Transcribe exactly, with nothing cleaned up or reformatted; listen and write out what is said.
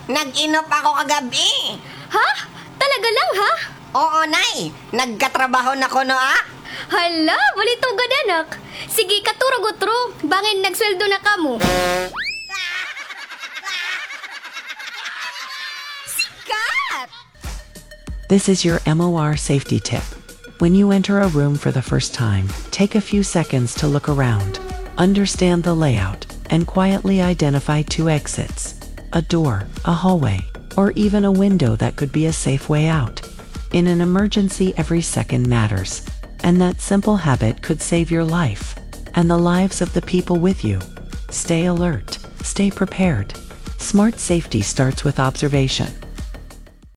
Nag-inop ako kagabi. Ha? Talaga lang, ha? Oo, Nay. Nagkatrabaho na ko no, ah. Hala, balito gad anak. Sige, katurog-utro. Bangin nagsweldo na kamo. Sikat! This is your M O R safety tip. When you enter a room for the first time, take a few seconds to look around, understand the layout, and quietly identify two exits. A door, a hallway, or even a window that could be a safe way out. In an emergency, every second matters, and that simple habit could save your life and the lives of the people with you. Stay alert, stay prepared. Smart safety starts with observation.